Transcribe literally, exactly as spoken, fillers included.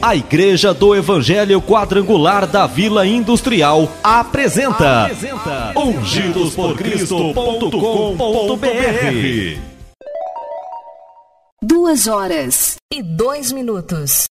A Igreja do Evangelho Quadrangular da Vila Industrial apresenta, apresenta ungidos por cristo ponto com ponto br. Duas horas e dois minutos.